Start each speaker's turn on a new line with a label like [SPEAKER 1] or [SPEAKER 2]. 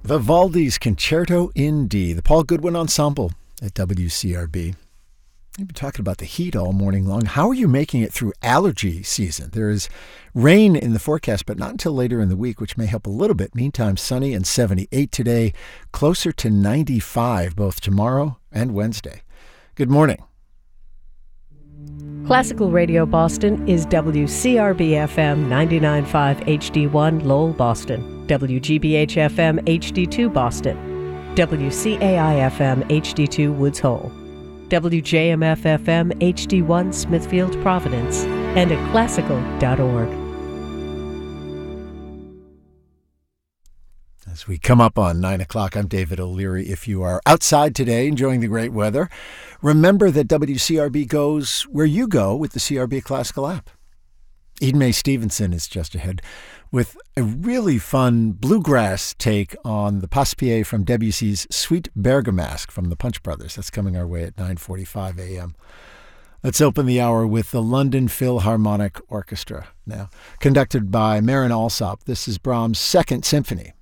[SPEAKER 1] Vivaldi's Concerto in D, the Paul Goodwin Ensemble at WCRB. We've been talking about the heat all morning long. How are you making it through allergy season? There is rain in the forecast, but not until later in the week, which may help a little bit. Meantime, sunny and 78 today, closer to 95 both tomorrow and Wednesday. Good morning.
[SPEAKER 2] Classical Radio Boston is WCRB-FM 99.5 HD1 Lowell, Boston, WGBH-FM HD2 Boston, WCAI-FM HD2 Woods Hole, WJMF-FM HD1 Smithfield, Providence, and at classical.org.
[SPEAKER 1] As we come up on 9 o'clock, I'm David O'Leary. If you are outside today enjoying the great weather, remember that WCRB goes where you go with the CRB Classical app. Eden Mae Stevenson is just ahead with a really fun bluegrass take on the Passe-Pied from Debussy's Sweet Bergamasque from the Punch Brothers. That's coming our way at 9:45 a.m. Let's open the hour with the London Philharmonic Orchestra now. Conducted by Marin Alsop, this is Brahms' Second Symphony.